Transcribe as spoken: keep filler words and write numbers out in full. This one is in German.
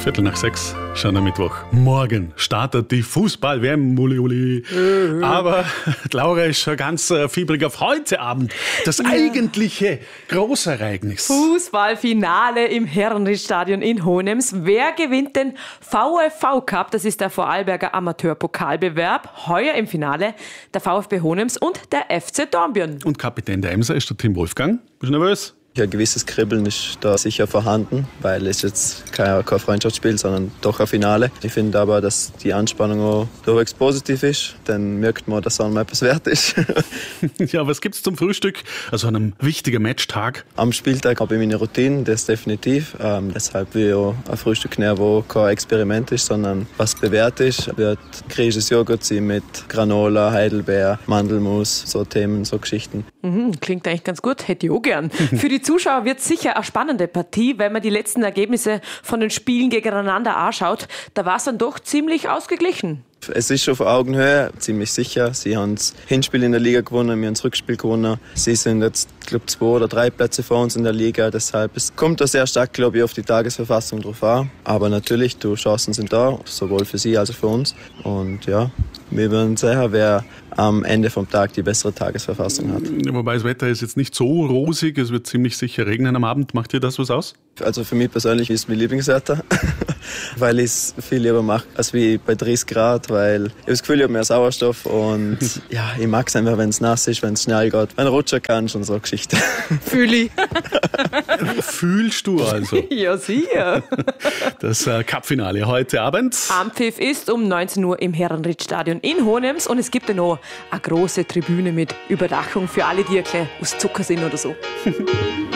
Viertel nach sechs, schon am Mittwoch. Morgen startet die Fußball-W M, uli, uli. Mhm. Aber Laura ist schon ganz äh, fiebrig auf heute Abend. Das ja. eigentliche Großereignis. Fußballfinale im Herrenried-Stadion in Hohenems. Wer gewinnt den V F V-Cup? Das ist der Vorarlberger Amateurpokalbewerb. Heuer im Finale der VfB Hohenems und der F C Dornbirn. Und Kapitän der Emser ist der Tim Wolfgang. Bist du nervös? Ein gewisses Kribbeln ist da sicher vorhanden, weil es jetzt kein, kein Freundschaftsspiel, sondern doch ein Finale. Ich finde aber, dass die Anspannung auch durchwegs positiv ist, dann merkt man, dass es mal etwas wert ist. Ja, was gibt's zum Frühstück? Also an einem wichtigen Matchtag? Am Spieltag habe ich meine Routine, das definitiv. Ähm, deshalb will ich auch ein Frühstück nehmen, wo kein Experiment ist, sondern was bewährt ist. Wird griechisches Joghurt sein mit Granola, Heidelbeer, Mandelmus, so Themen, so Geschichten. Mhm, klingt eigentlich ganz gut, hätte ich auch gern. Für die Zuschauer wird sicher eine spannende Partie, wenn man die letzten Ergebnisse von den Spielen gegeneinander anschaut. Da war es dann doch ziemlich ausgeglichen. Es ist auf Augenhöhe, ziemlich sicher. Sie haben das Hinspiel in der Liga gewonnen, wir haben das Rückspiel gewonnen. Sie sind jetzt, glaube ich, zwei oder drei Plätze vor uns in der Liga. Deshalb es kommt da sehr stark, glaube ich, auf die Tagesverfassung drauf an. Aber natürlich, die Chancen sind da, sowohl für sie als auch für uns. Und ja, wir werden sehen, wer am Ende vom Tag die bessere Tagesverfassung hat. Wobei das Wetter ist jetzt nicht so rosig, es wird ziemlich sicher regnen am Abend. Macht dir das was aus? Also für mich persönlich ist es mein Lieblingswetter, weil ich es viel lieber mache als wie bei dreißig Grad, weil ich habe das Gefühl, ich habe mehr Sauerstoff und ja, ich mag es einfach, wenn es nass ist, wenn es schnell geht, wenn du rutschen kannst und so Geschichten. Fühl ich. Fühlst du also? Ja, sicher. Das äh, Cup-Finale heute Abend. Anpfiff ist um neunzehn Uhr im Herrenried-Stadion in Hohenems und es gibt ja noch eine große Tribüne mit Überdachung für alle, die ein bisschen aus Zucker sind oder so.